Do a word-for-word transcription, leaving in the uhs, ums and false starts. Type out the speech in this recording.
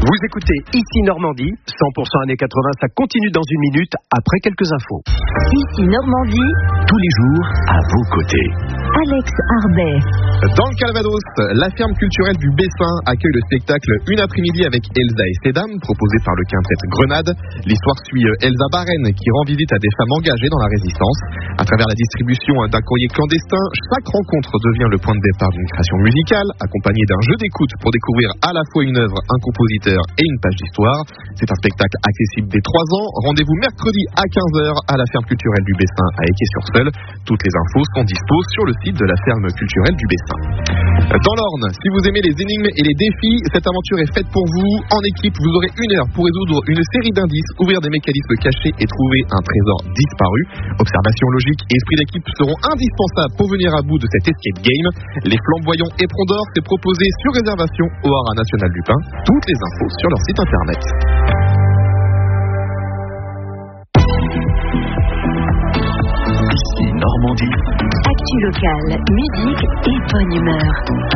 Vous écoutez Ici Normandie, cent pour cent années quatre-vingts, ça continue dans une minute après quelques infos. Ici Normandie, tous les jours à vos côtés. Alex Arbet. Dans le Calvados, la ferme culturelle du Bessin accueille le spectacle Une après-midi avec Elsa et ses dames, proposé par le quintet Grenade. L'histoire suit Elsa Barren qui rend visite à des femmes engagées dans la résistance. À travers la distribution d'un courrier clandestin, chaque rencontre devient le point de départ d'une création musicale, accompagnée d'un jeu d'écoute pour découvrir à la fois une œuvre, un compositeur et une page d'histoire. C'est un spectacle accessible dès trois ans. Rendez-vous mercredi à quinze heures à la ferme culturelle du Bessin à Équay-sur-Seul. Toutes les infos sont dispo sur le site de la ferme culturelle du Bessin. Dans l'Orne, si vous aimez les énigmes et les défis, cette aventure est faite pour vous. En équipe, vous aurez une heure pour résoudre une série d'indices, ouvrir des mécanismes cachés et trouver un trésor disparu. Observation logique et esprit d'équipe seront indispensables pour venir à bout de cet escape game. Les flamboyants éperons d'or, c'est proposé sur réservation au Haras National du Pin. Toutes les infos sur leur site internet. Ici Normandie. Actu locale, musique et bonne humeur.